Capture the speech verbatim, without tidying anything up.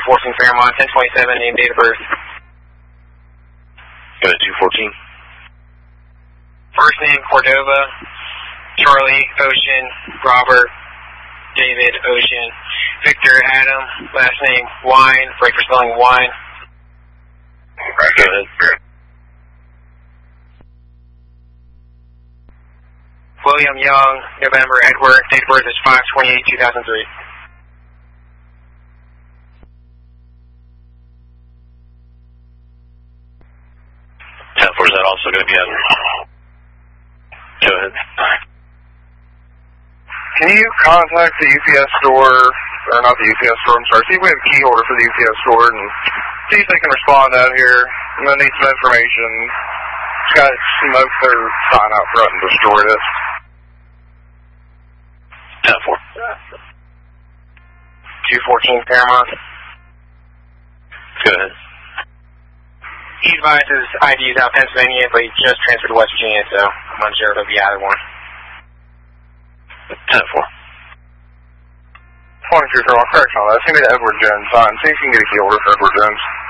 two fourteen Fairmont, ten twenty-seven, name, date of birth. Go ahead, two fourteen. First name, Cordova, Charlie, Ocean, Robert, David, Ocean, Victor, Adam, last name, Wine, break for spelling wine. Right, go ahead. William Young, November, Edward, date of birth is five twenty-eight two thousand three. ten four, is that also going to be on? Go ahead. Can you contact the U P S store, or not the U P S store, I'm sorry, see if we have a key holder for the U P S store and see if they can respond out here. I'm going to need some information. This guy smoked their sign out front and destroyed it. ten four. two fourteen Paramount. Go ahead. He advises I D is out Pennsylvania, but he just transferred to West Virginia, so I'm unsure if it'll be either one. ten four. twenty-two, I'll correct on that. Send me to Edward Jones sign. See if you can get a key holder for Edward Jones.